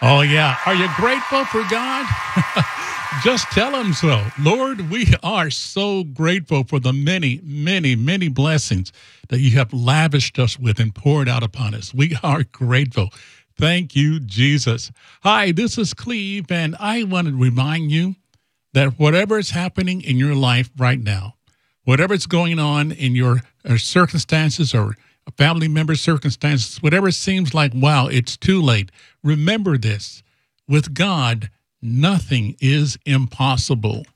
Oh, yeah. Are you grateful for God? Just tell him so. Lord, we are so grateful for the many, many, many blessings that you have lavished us with and poured out upon us. We are grateful. Thank you, Jesus. Hi, this is Cleve, and I want to remind you that whatever is happening in your life right now, whatever's going on in your circumstances or a family member circumstances, whatever seems like, wow, it's too late, remember this. With God, nothing is impossible.